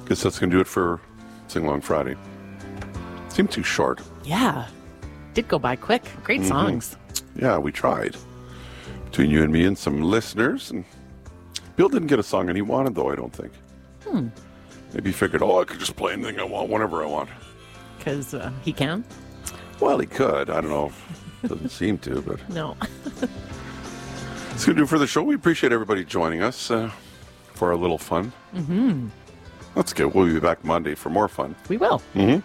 Guess that's going to do it for Sing Along Friday. Seemed too short. Yeah. Did go by quick. Great songs. Yeah, we tried. Between you and me and some listeners. And Bill didn't get a song and he wanted, though, I don't think. Maybe he figured, I could just play anything I want, whenever I want. Because he can? Well, he could. I don't know. Doesn't seem to, but... No. It's going to do it for the show. We appreciate everybody joining us for a little fun. That's good. We'll be back Monday for more fun. We will.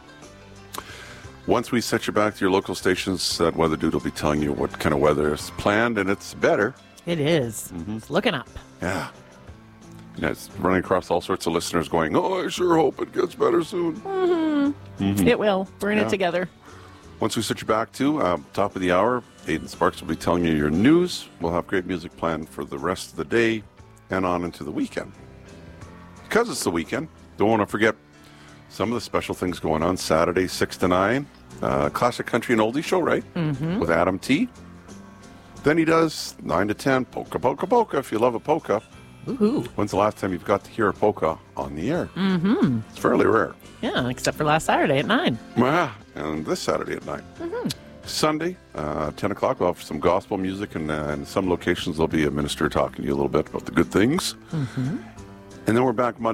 Once we set you back to your local stations, that weather dude will be telling you what kind of weather is planned, and it's better. It is. It's looking up. Yeah. And it's running across all sorts of listeners going, I sure hope it gets better soon. It will. We're in it together. Once we set you back to top of the hour, Aidan Sparks will be telling you your news. We'll have great music planned for the rest of the day and on into the weekend. Because it's the weekend, don't want to forget some of the special things going on. Saturday, 6 to 9, Classic Country and Oldie Show, right? With Adam T. Then he does 9 to 10, Polka, Polka, Polka, if you love a polka. Woohoo. When's the last time you've got to hear a polka on the air? It's fairly rare. Yeah, except for last Saturday at 9. And this Saturday at 9. Sunday, 10 o'clock, we'll have some gospel music, and in some locations there'll be a minister talking to you a little bit about the good things. And then we're back Monday.